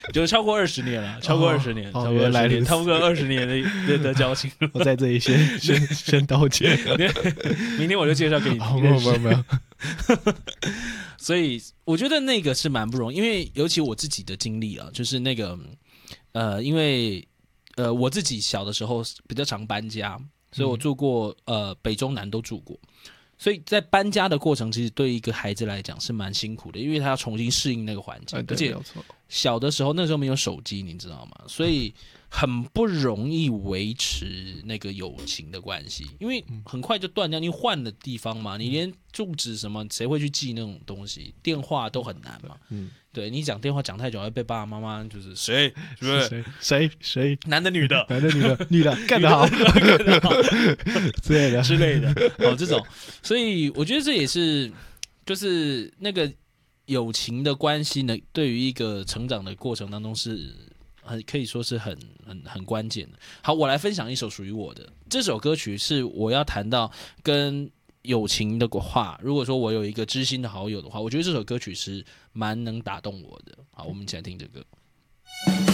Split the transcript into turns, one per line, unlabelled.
就超过20年了，超过20年，超过20年，超过20年的交情。
我在这里先道歉。
明天我就介绍给你认识。没有。所以我觉得那个是蛮不容易，因为尤其我自己的经历啊，就是那个因为我自己小的时候比较常搬家，所以我住过北中南都住过。所以在搬家的过程，其实对一个孩子来讲是蛮辛苦的，因为他要重新适应那个环境，而且小的时候那时候没有手机，你知道吗？所以很不容易维持那个友情的关系，因为很快就断掉。你换了地方嘛，你连住址什么，谁会去记那种东西？电话都很难嘛。对，你讲电话讲太久，会被爸爸妈妈就是谁，是不是？
谁？
男的女的？
男的女的，干得好，之类的，
这种，所以我觉得这也是，就是那个友情的关系呢，对于一个成长的过程当中是可以说是很关键的。好，我来分享一首属于我的，这首歌曲是我要谈到跟友情的话，如果说我有一个知心的好友的话，我觉得这首歌曲是蛮能打动我的。好，我们一起来听这个。